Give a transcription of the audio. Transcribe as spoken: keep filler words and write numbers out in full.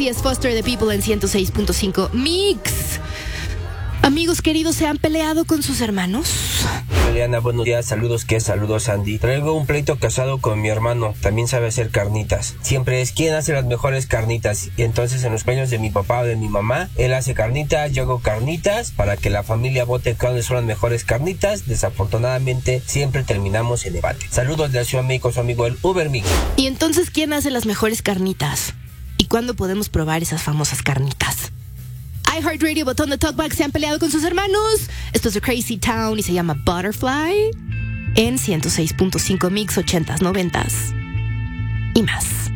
Así es, Foster the People en ciento seis punto cinco Mix. Amigos queridos, ¿se han peleado con sus hermanos? Eliana, buenos días, saludos, ¿qué? Saludos, Andy. Traigo un pleito casado con mi hermano, también sabe hacer carnitas. Siempre es quién hace las mejores carnitas. Y entonces en los cumpleaños de mi papá o de mi mamá, él hace carnitas, yo hago carnitas, para que la familia vote cuáles son las mejores carnitas. Desafortunadamente, siempre terminamos en debate. Saludos de la Ciudad de México, su amigo el Uber Mix. ¿Y entonces quién hace las mejores carnitas? ¿Y cuándo podemos probar esas famosas carnitas? iHeartRadio, botón de Talkback, se han peleado con sus hermanos. Esto es The Crazy Town y se llama Butterfly en ciento seis punto cinco Mix, ochentas, noventas y más.